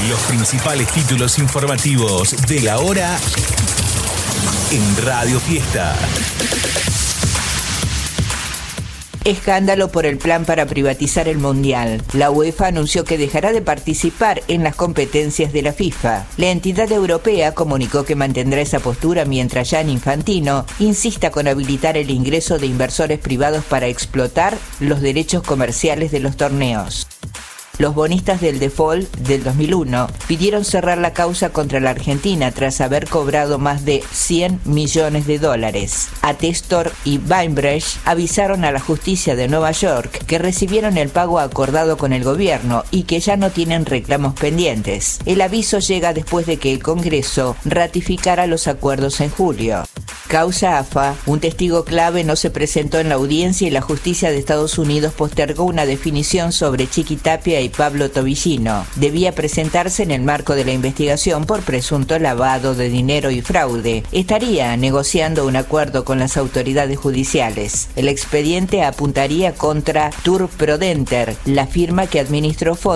Los principales títulos informativos de la hora en Radio Fiesta. Escándalo por el plan para privatizar el Mundial. La UEFA anunció que dejará de participar en las competencias de la FIFA. La entidad europea comunicó que mantendrá esa postura mientras Gianni Infantino insista con habilitar el ingreso de inversores privados para explotar los derechos comerciales de los torneos. Los bonistas del default del 2001 pidieron cerrar la causa contra la Argentina tras haber cobrado más de $100 millones. Atestor y Bainbridge avisaron a la justicia de Nueva York que recibieron el pago acordado con el gobierno y que ya no tienen reclamos pendientes. El aviso llega después de que el Congreso ratificara los acuerdos en julio. Causa AFA, un testigo clave no se presentó en la audiencia y la justicia de Estados Unidos postergó una definición sobre Chiqui Tapia y Pablo Tobillino. Debía presentarse en el marco de la investigación por presunto lavado de dinero y fraude. Estaría negociando un acuerdo con las autoridades judiciales. El expediente apuntaría contra Tour Prodenter, la firma que administró fondos